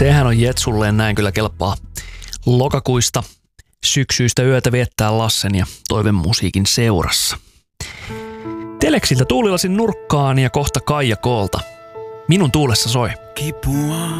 Sehän on Jetsulleen, näin kyllä kelpaa. Lokakuista syksyistä yötä viettää Lassen ja Toiven musiikin seurassa. Teleksiltä Tuulilasin nurkkaan ja kohta Kaija Koolta. Minun tuulessa soi. Kipua